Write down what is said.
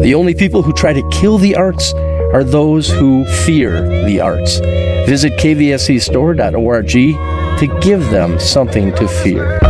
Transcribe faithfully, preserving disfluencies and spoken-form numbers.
The only people who try to kill the arts are those who fear the arts. Visit k v s c store dot org to give them something to fear.